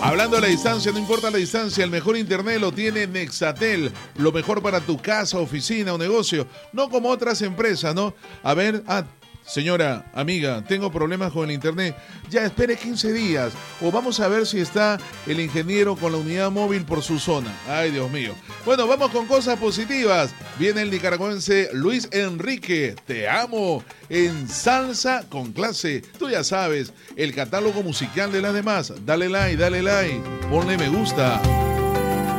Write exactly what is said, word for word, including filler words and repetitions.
Hablando de la distancia, no importa la distancia, el mejor internet lo tiene Nexatel. Lo mejor para tu casa, oficina o negocio. No como otras empresas, ¿no? A ver, ah, señora, amiga, tengo problemas con el internet. Ya, espere quince días. O vamos a ver si está el ingeniero con la unidad móvil por su zona. Ay, Dios mío. Bueno, vamos con cosas positivas. Viene el nicaragüense Luis Enrique. Te amo. En Salsa con Clase. Tú ya sabes, el catálogo musical de las demás. Dale like, dale like. Ponle me gusta.